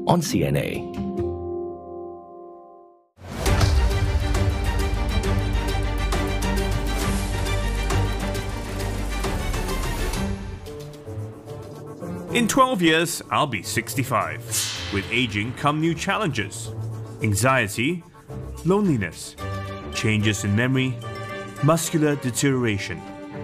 on CNA. In 12 years, I'll be 65. With aging come new challenges. Anxiety, loneliness, changes in memory, muscular deterioration.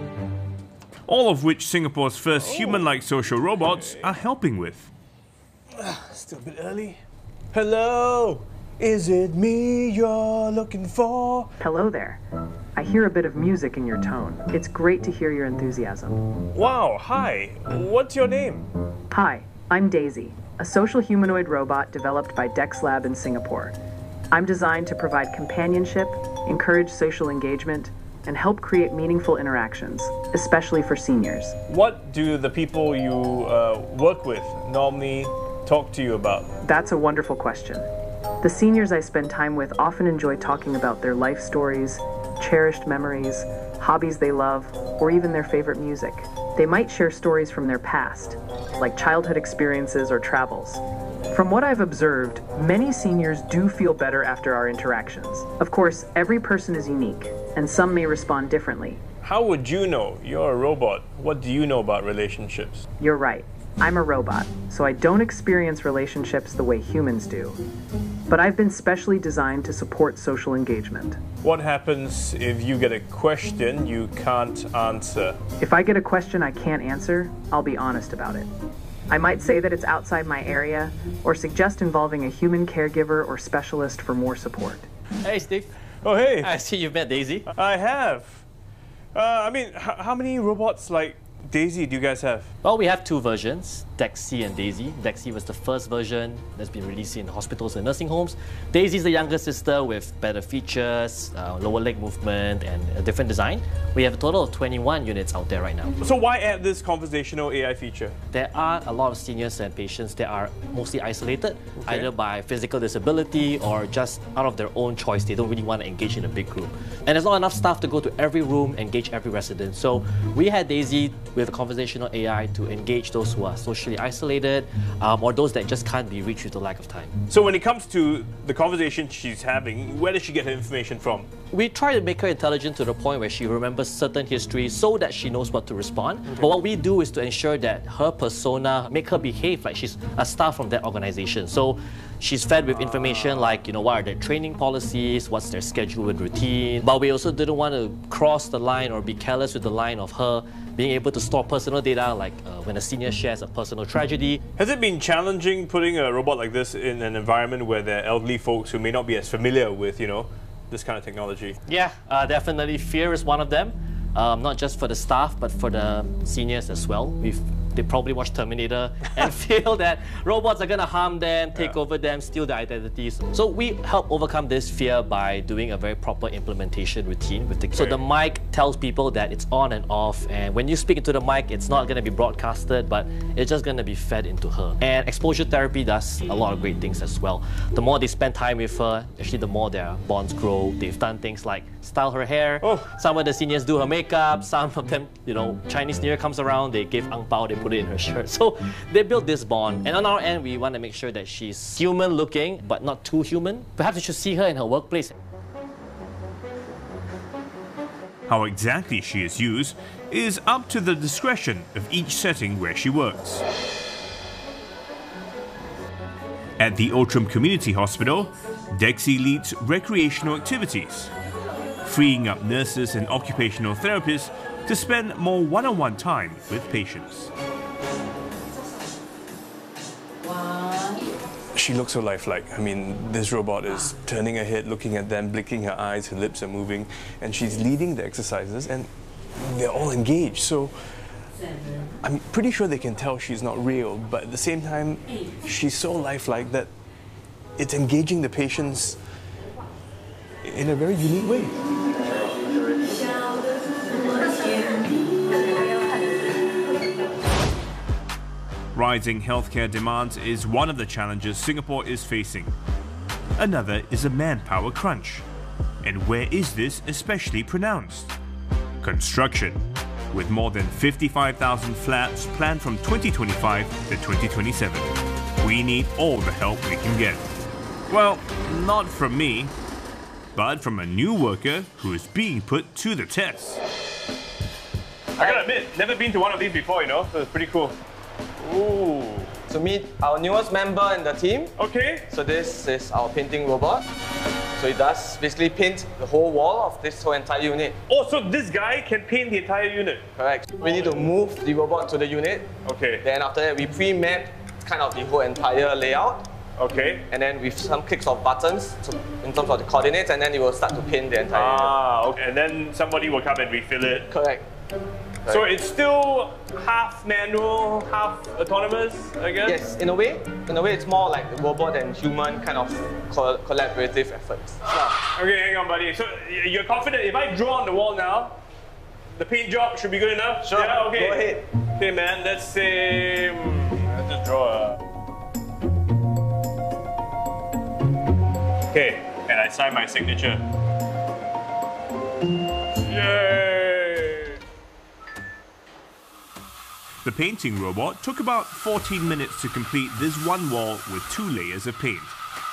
All of which Singapore's first human-like social robots are helping with. Still a bit early. Hello, is it me you're looking for? Hello there. I hear a bit of music in your tone. It's great to hear your enthusiasm. Wow, hi. What's your name? Hi, I'm Daisy, a social humanoid robot developed by Dex Lab in Singapore. I'm designed to provide companionship, encourage social engagement, and help create meaningful interactions, especially for seniors. What do the people you work with normally talk to you about? That's a wonderful question. The seniors I spend time with often enjoy talking about their life stories, cherished memories, hobbies they love, or even their favorite music. They might share stories from their past, like childhood experiences or travels. From what I've observed, many seniors do feel better after our interactions. Of course, every person is unique, and some may respond differently. How would you know? You're a robot. What do you know about relationships? You're right. I'm a robot, so I don't experience relationships the way humans do. But I've been specially designed to support social engagement. What happens if you get a question you can't answer? If I get a question I can't answer, I'll be honest about it. I might say that it's outside my area, or suggest involving a human caregiver or specialist for more support. Hey, Steve. Oh, hey. I see you've met Daisy. I have. How many robots like Daisy do you guys have? Well, we have two versions, Dexy and Daisy. Dexy was the first version that's been released in hospitals and nursing homes. Daisy is the younger sister with better features, lower leg movement, and a different design. We have a total of 21 units out there right now. So why add this conversational AI feature? There are a lot of seniors and patients that are mostly isolated, either by physical disability or just out of their own choice. They don't really want to engage in a big group. And there's not enough staff to go to every room, engage every resident. So we had Daisy with a conversational AI to engage those who are socially isolated or those that just can't be reached due to lack of time. So when it comes to the conversation she's having, where does she get her information from? We try to make her intelligent to the point where she remembers certain histories so that she knows what to respond. But what we do is to ensure that her persona, make her behave like she's a staff from that organization. So she's fed with information like, what are their training policies, what's their schedule and routine. But we also didn't want to cross the line or be careless with the line of her being able to store personal data, like when a senior shares a personal tragedy. Has it been challenging putting a robot like this in an environment where there are elderly folks who may not be as familiar with, this kind of technology? Yeah, definitely. Fear is one of them, not just for the staff, but for the seniors as well. They probably watch Terminator and feel that robots are going to harm them, take over them, steal their identities. So we help overcome this fear by doing a very proper implementation routine with the So the mic tells people that it's on and off, and when you speak into the mic, it's not going to be broadcasted, but it's just going to be fed into her. And exposure therapy does a lot of great things as well. The more they spend time with her, actually the more their bonds grow. They've done things like style her hair. Some of the seniors do her makeup. Some of them, Chinese New Year comes around, they give ang pao, they put it in her shirt. So they build this bond. And on our end, we want to make sure that she's human looking, but not too human. Perhaps you should see her in her workplace. How exactly she is used is up to the discretion of each setting where she works. At the Outram Community Hospital, Dexy leads recreational activities, freeing up nurses and occupational therapists to spend more one-on-one time with patients. She looks so lifelike. This robot is turning her head, looking at them, blinking her eyes, her lips are moving, and she's leading the exercises, and they're all engaged. So I'm pretty sure they can tell she's not real, but at the same time, she's so lifelike that it's engaging the patients in a very unique way. Rising healthcare demand is one of the challenges Singapore is facing. Another is a manpower crunch. And where is this especially pronounced? Construction, with more than 55,000 flats planned from 2025 to 2027. We need all the help we can get. Well, not from me, but from a new worker who is being put to the test. I gotta admit, never been to one of these before, so it's pretty cool. Ooh. To meet our newest member in the team. Okay. So this is our painting robot. So it does basically paint the whole wall of this whole entire unit. Oh, so this guy can paint the entire unit? Correct. We need to move the robot to the unit. Okay. Then after that, we pre-map kind of the whole entire layout. Okay. And then with some clicks of buttons in terms of the coordinates, and then it will start to paint the entire unit. Okay. And then somebody will come and refill it. Correct. So it's still half manual, half autonomous, I guess? Yes, in a way it's more like the robot and human kind of collaborative efforts. Okay, hang on, buddy. So you're confident if I draw on the wall now, the paint job should be good enough? Sure, yeah, okay. Go ahead. Okay, man, let's say, let's just draw a... Okay, and I sign my signature. Yay! The painting robot took about 14 minutes to complete this one wall with 2 layers of paint.